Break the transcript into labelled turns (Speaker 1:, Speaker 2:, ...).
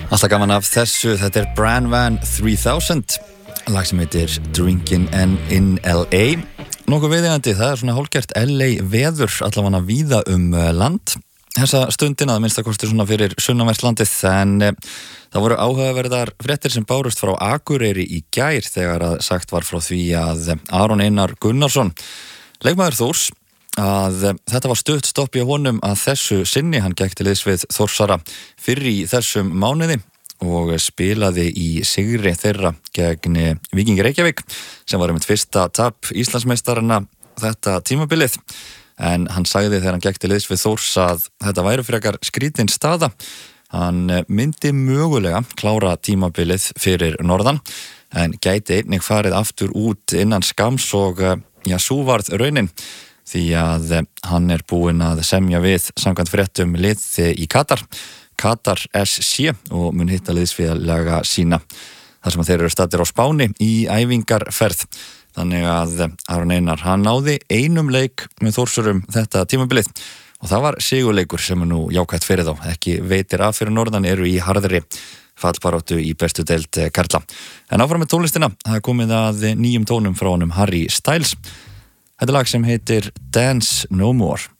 Speaker 1: Alltaf gaman af þessu, þetta Bran Van 3000, lag sem heitir Drinkin' in LA. Nokkuð viðeigandi, það svona hálfgert LA veður, allavega víða land. Þessa stundina, það minnst að kosti svona fyrir sunnanvert landið, en það voru áhugaverðar fréttir sem bárust frá Akureyri í gær þegar að sagt var frá því að Aron Einar Gunnarsson, leikmaður Þórs, að þetta var stutt stopp í honum að þessu sinni. Hann gekk til liðs við Þórsara fyrr í þessum mánuði og spilaði í sigri þeirra gegn Víkingi Reykjavík sem var einmitt fyrsta tap Íslandsmeistarana þetta tímabilið. En hann sagði þegar hann gekk til liðs við Þórs að þetta væri frekar skrítin staða. Hann myndi mögulega klára tímabilið fyrir norðan en gæti einnig farið aftur út innan skams og sú varð raunin. Því að hann búinn að semja við samkvæmt fréttum lið í Katar SC og mun hitta liðsfélaga sína þar sem þeir eru staddir á Spáni í æfingarferð. Þannig að Aron Einar, hann náði einum leik með Þórsurum þetta tímabilið og það var sigurleikur sem nú jákvætt fyrir þá. Ekki veitir af fyrir norðan, eru í harðri fallbaráttu í bestu deild karla. En áfram með tónlistina, það komið að nýjum tónum frá honum Harry Styles. Þetta lag sem heitir Dance No More.